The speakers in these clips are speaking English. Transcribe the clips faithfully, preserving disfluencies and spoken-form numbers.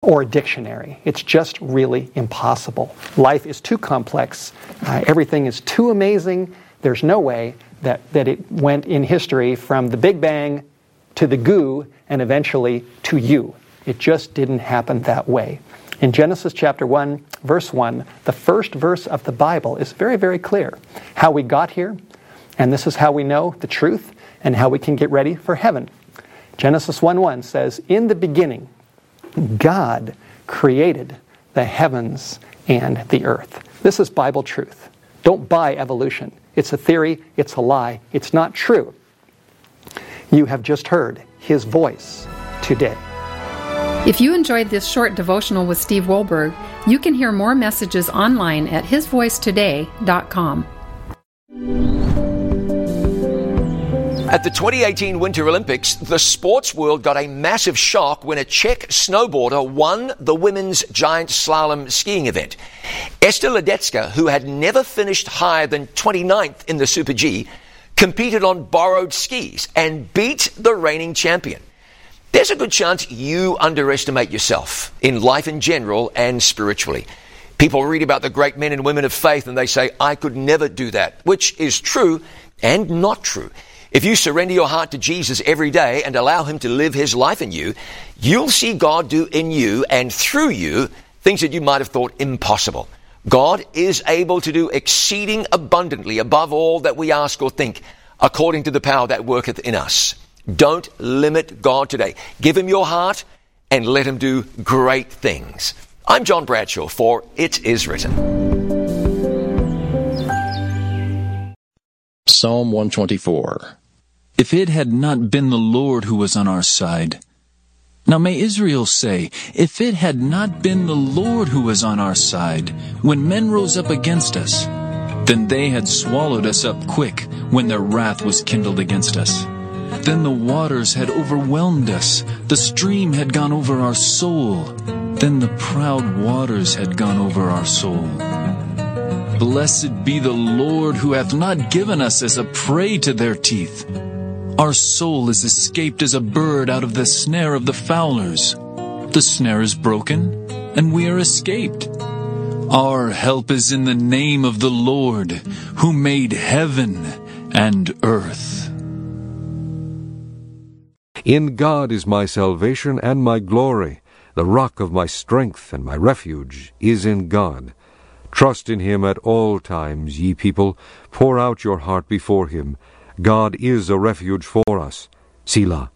or a dictionary. It's just really impossible. Life is too complex. Uh, everything is too amazing. There's no way that, that it went in history from the Big Bang to the goo and eventually to you. It just didn't happen that way. In Genesis chapter one, verse one, the first verse of the Bible is very, very clear. How we got here, and this is how we know the truth, and how we can get ready for heaven. Genesis one one says, "In the beginning, God created the heavens and the earth." This is Bible truth. Don't buy evolution. It's a theory, it's a lie, it's not true. You have just heard His voice today. If you enjoyed this short devotional with Steve Wohlberg, you can hear more messages online at his voice today dot com. At the twenty eighteen Winter Olympics, the sports world got a massive shock when a Czech snowboarder won the women's giant slalom skiing event. Esther Ledecka, who had never finished higher than twenty-ninth in the Super G, competed on borrowed skis and beat the reigning champion. There's a good chance you underestimate yourself in life in general and spiritually. People read about the great men and women of faith and they say, "I could never do that," which is true and not true. If you surrender your heart to Jesus every day and allow Him to live His life in you, you'll see God do in you and through you things that you might have thought impossible. God is able to do exceeding abundantly above all that we ask or think, according to the power that worketh in us. Don't limit God today. Give Him your heart and let Him do great things. I'm John Bradshaw for It Is Written. Psalm one twenty-four. If it had not been the Lord who was on our side. Now may Israel say, if it had not been the Lord who was on our side, when men rose up against us, then they had swallowed us up quick when their wrath was kindled against us. Then the waters had overwhelmed us, the stream had gone over our soul, then the proud waters had gone over our soul. Blessed be the Lord who hath not given us as a prey to their teeth. Our soul is escaped as a bird out of the snare of the fowlers. The snare is broken, and we are escaped. Our help is in the name of the Lord, who made heaven and earth. In God is my salvation and my glory. The rock of my strength and my refuge is in God. Trust in Him at all times, ye people. Pour out your heart before Him. God is a refuge for us. Selah.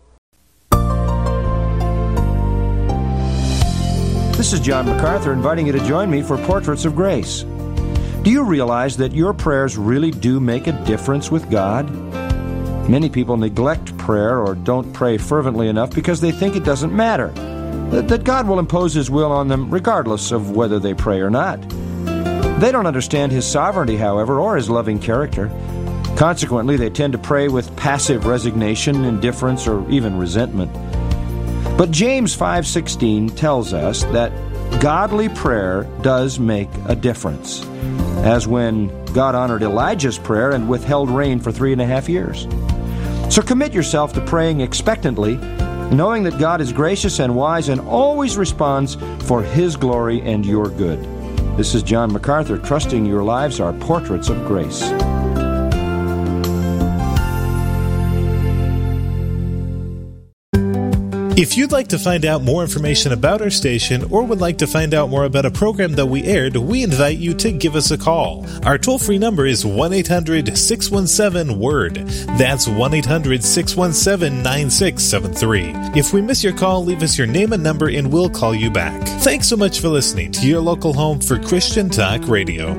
This is John MacArthur inviting you to join me for Portraits of Grace. Do you realize that your prayers really do make a difference with God? Many people neglect prayer or don't pray fervently enough because they think it doesn't matter, that God will impose His will on them regardless of whether they pray or not. They don't understand His sovereignty, however, or His loving character. Consequently, they tend to pray with passive resignation, indifference, or even resentment. But James five sixteen tells us that godly prayer does make a difference, as when God honored Elijah's prayer and withheld rain for three and a half years. So commit yourself to praying expectantly, knowing that God is gracious and wise and always responds for His glory and your good. This is John MacArthur, trusting your lives are portraits of grace. If you'd like to find out more information about our station or would like to find out more about a program that we aired, we invite you to give us a call. Our toll-free number is one eight hundred six one seven word. That's one eight hundred six one seven nine six seven three. If we miss your call, leave us your name and number and we'll call you back. Thanks so much for listening to your local home for Christian Talk Radio.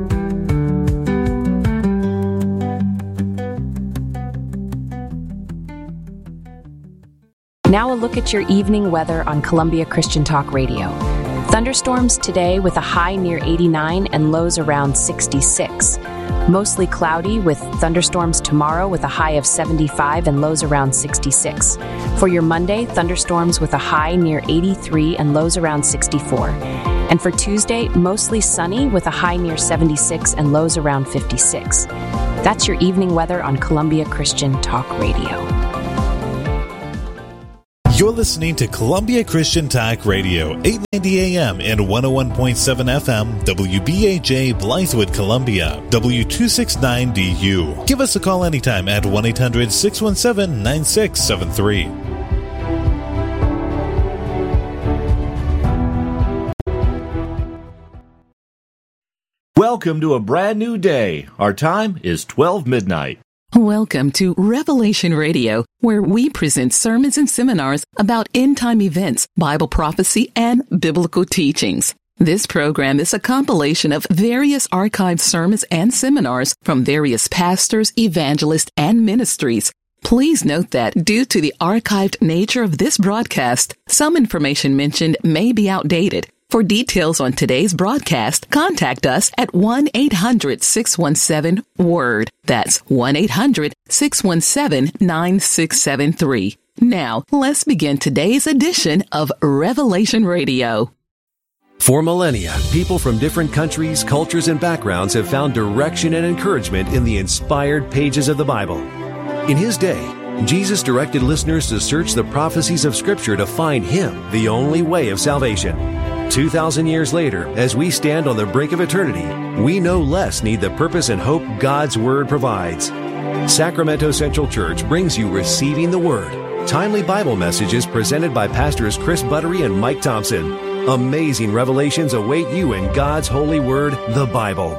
Now a look at your evening weather on Columbia Christian Talk Radio. Thunderstorms today with a high near eighty-nine and lows around sixty-six. Mostly cloudy with thunderstorms tomorrow with a high of seventy-five and lows around sixty-six. For your Monday, thunderstorms with a high near eighty-three and lows around sixty-four. And for Tuesday, mostly sunny with a high near seventy-six and lows around fifty-six. That's your evening weather on Columbia Christian Talk Radio. You're listening to Columbia Christian Talk Radio, eight ninety A M and one oh one point seven F M, W B A J, Blythewood, Columbia, W two sixty-nine D U. Give us a call anytime at one eight hundred six one seven nine six seven three. Welcome to a brand new day. Our time is twelve midnight. Welcome to Revelation Radio, where we present sermons and seminars about end-time events, Bible prophecy, and biblical teachings. This program is a compilation of various archived sermons and seminars from various pastors, evangelists, and ministries. Please note that due to the archived nature of this broadcast, some information mentioned may be outdated. For details on today's broadcast, contact us at one eight hundred six one seven WORD. That's one eight hundred six one seven nine six seven three. Now, let's begin today's edition of Revelation Radio. For millennia, people from different countries, cultures, and backgrounds have found direction and encouragement in the inspired pages of the Bible. In His day, Jesus directed listeners to search the prophecies of Scripture to find Him, the only way of salvation. Two thousand years later, as we stand on the brink of eternity, we no less need the purpose and hope God's Word provides. Sacramento Central Church brings you Receiving the Word, timely Bible messages presented by Pastors Chris Buttery and Mike Thompson. Amazing revelations await you in God's holy Word, the Bible.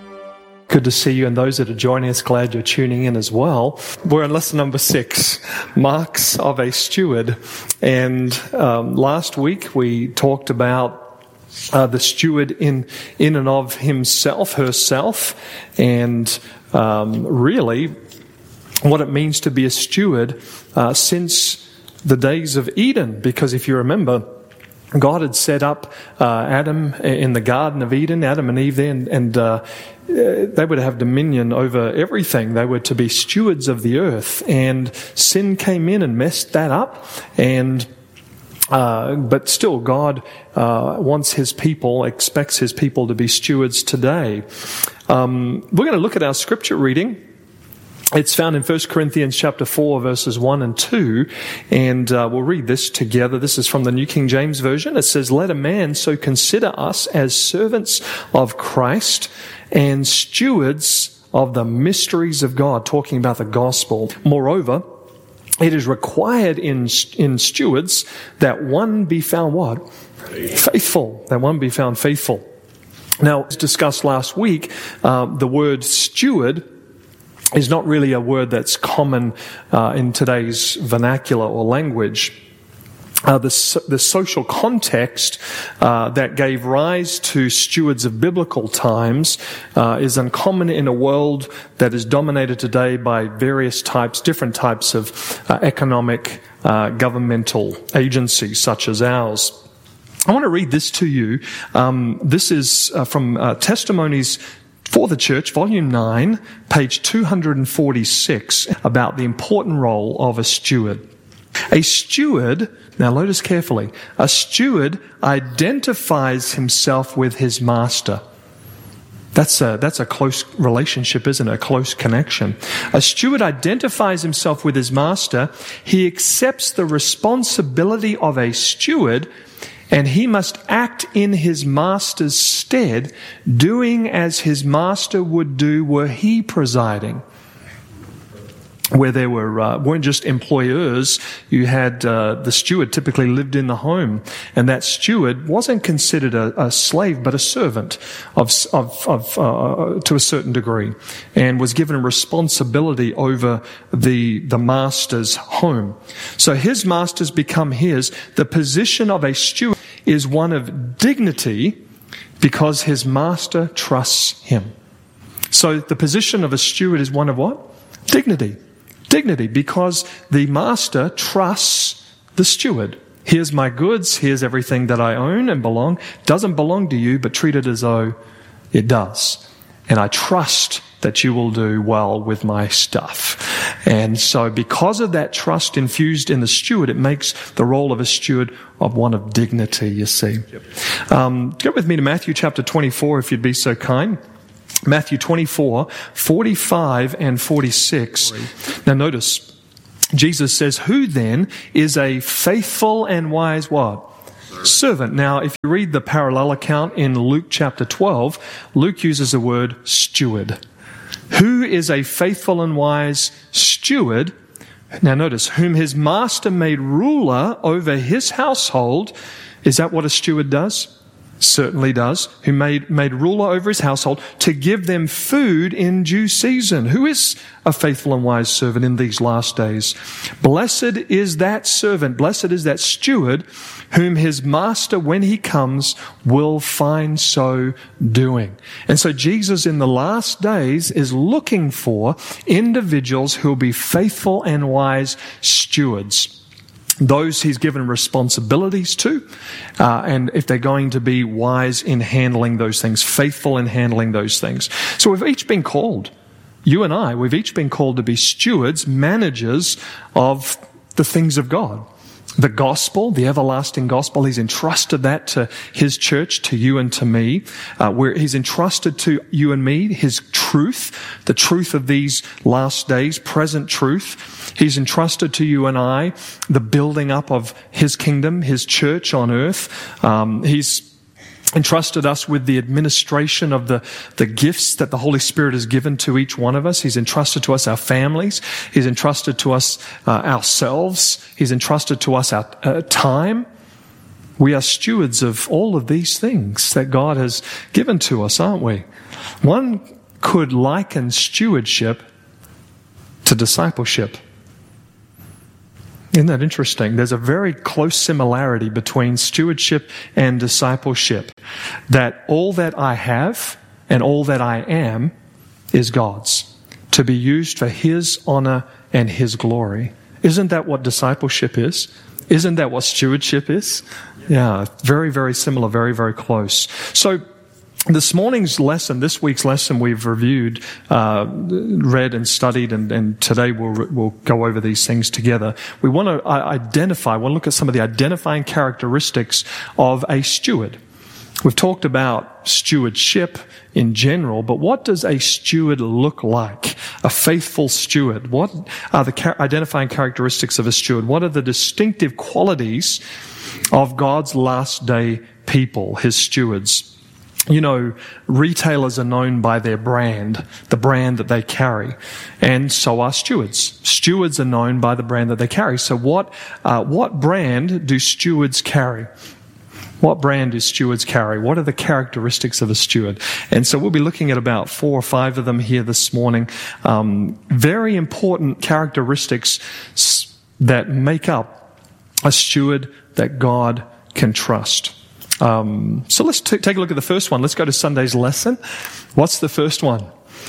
Good to see you, and those that are joining us, glad you're tuning in as well. We're on lesson number six, Marks of a Steward. And um, last week we talked about uh, the steward in in and of himself, herself, and um, really what it means to be a steward uh, since the days of Eden. Because if you remember, God had set up uh, Adam in the Garden of Eden, Adam and Eve there, and, and uh, they were to have dominion over everything. They were to be stewards of the earth, and sin came in and messed that up. And uh, but still, God uh, wants His people, expects His people to be stewards today. Um, we're going to look at our scripture reading. It's found in First Corinthians chapter four, verses one and two, and uh, we'll read this together. This is from the New King James Version. It says, "Let a man so consider us as servants of Christ and stewards of the mysteries of God," talking about the gospel. "Moreover, it is required in in stewards that one be found what? Faithful. That one be found faithful." Now, as discussed last week, uh, the word steward is not really a word that's common uh, in today's vernacular or language. Uh, the, the social context uh, that gave rise to stewards of biblical times uh, is uncommon in a world that is dominated today by various types, different types of uh, economic, uh, governmental agencies such as ours. I want to read this to you. Um, this is uh, from uh, Testimonies for the Church, Volume nine, page two hundred forty-six, about the important role of a steward. A steward, now notice carefully, a steward identifies himself with his master. That's a, that's a close relationship, isn't it? A close connection. A steward identifies himself with his master. He accepts the responsibility of a steward, and he must act in his master's stead, doing as his master would do were he presiding. Where there were uh, weren't just employers, you had uh, the steward typically lived in the home, and that steward wasn't considered a, a slave but a servant of of, of uh, to a certain degree, and was given responsibility over the the master's home. So his masters become his. The position of a steward is one of dignity because his master trusts him. So the position of a steward is one of what? Dignity. Dignity, because the master trusts the steward. Here's my goods, here's everything that I own and belong. Doesn't belong to you, but treat it as though it does. And I trust that you will do well with my stuff. And so because of that trust infused in the steward, it makes the role of a steward of one of dignity, you see. Yep. Um, go with me to Matthew chapter twenty-four, if you'd be so kind. Matthew twenty-four, forty-five and forty-six. Now notice, Jesus says, who then is a faithful and wise what? Servant. Now, if you read the parallel account in Luke chapter twelve, Luke uses the word steward. Who is a faithful and wise steward? Now notice, whom his master made ruler over his household. Is that what a steward does? Certainly does. Who made, made ruler over his household to give them food in due season. Who is a faithful and wise servant in these last days? Blessed is that servant, blessed is that steward, whom his master, when he comes, will find so doing. And so Jesus in the last days is looking for individuals who will be faithful and wise stewards. Those he's given responsibilities to, uh, and if they're going to be wise in handling those things, faithful in handling those things. So we've each been called, you and I, we've each been called to be stewards, managers of the things of God. The gospel, the everlasting gospel, he's entrusted that to his church, to you and to me, uh, where he's entrusted to you and me his truth, the truth of these last days, present truth. He's entrusted to you and I the building up of his kingdom, his church on earth. Um, he's entrusted us with the administration of the, the gifts that the Holy Spirit has given to each one of us. He's entrusted to us our families. He's entrusted to us uh, ourselves. He's entrusted to us our uh, time. We are stewards of all of these things that God has given to us, aren't we? One could liken stewardship to discipleship. Isn't that interesting? There's a very close similarity between stewardship and discipleship. That all that I have and all that I am is God's, to be used for His honor and His glory. Isn't that what discipleship is? Isn't that what stewardship is? Yeah, very, very similar, very, very close. So, this morning's lesson, this week's lesson, we've reviewed, uh, read and studied, and, and today we'll we'll go over these things together. We want to identify, we want to look at some of the identifying characteristics of a steward. We've talked about stewardship in general, but what does a steward look like? A faithful steward. What are the ca- identifying characteristics of a steward? What are the distinctive qualities of God's last day people, His stewards? You know, retailers are known by their brand, the brand that they carry, and so are stewards. Stewards are known by the brand that they carry. So what, uh, what brand do stewards carry? What brand do stewards carry? What are the characteristics of a steward? And so we'll be looking at about four or five of them here this morning. Um, very important characteristics that make up a steward that God can trust. Um, so let's t- take a look at the first one. Let's go to Sunday's lesson. What's the first one?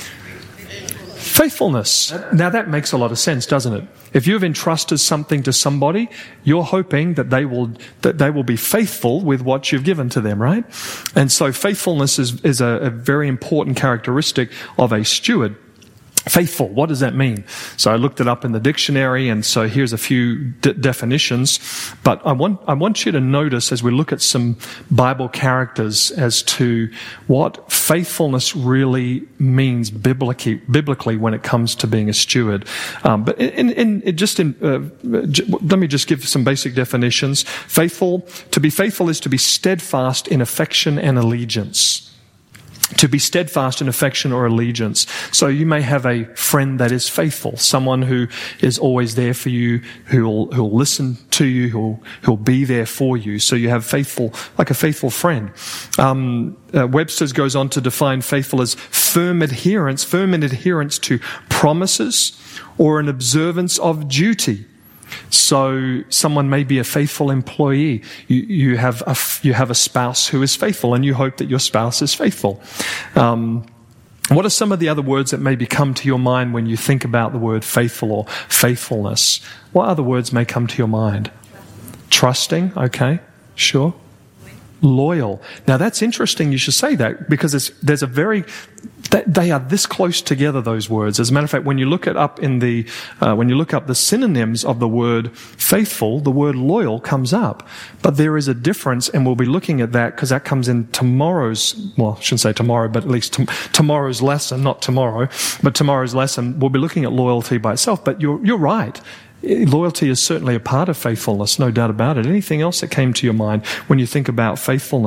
Faithfulness. Now that makes a lot of sense, doesn't it? If you've entrusted something to somebody, you're hoping that they will that they will be faithful with what you've given to them, right? And so faithfulness is, is a, a very important characteristic of a steward. Faithful, what does that mean? So I looked it up in the dictionary, and so here's a few de- definitions. But I want I want you to notice as we look at some Bible characters as to what faithfulness really means biblically, biblically when it comes to being a steward. Um, but in, in, in just in, uh, j- let me just give some basic definitions. Faithful, to be faithful is to be steadfast in affection and allegiance. To be steadfast in affection or allegiance. So you may have a friend that is faithful, someone who is always there for you, who'll who'll listen to you, who'll who'll be there for you. So you have faithful, like a faithful friend. Um, uh, Webster's goes on to define faithful as firm adherence, firm in adherence to promises or an observance of duty. So someone may be a faithful employee. You, you have a, you have a spouse who is faithful, and you hope that your spouse is faithful. Um, what are some of the other words that maybe come to your mind when you think about the word faithful or faithfulness? What other words may come to your mind? Trusting, okay, sure. Loyal. Now that's interesting you should say that, because it's, there's a very, they are this close together, those words. As a matter of fact, when you look it up in the, uh, when you look up the synonyms of the word faithful, the word loyal comes up. But there is a difference, and we'll be looking at that because that comes in tomorrow's, well, I shouldn't say tomorrow, but at least t- tomorrow's lesson, not tomorrow, but tomorrow's lesson, we'll be looking at loyalty by itself. But you're, you're right. Loyalty is certainly a part of faithfulness, no doubt about it. Anything else that came to your mind when you think about faithfulness?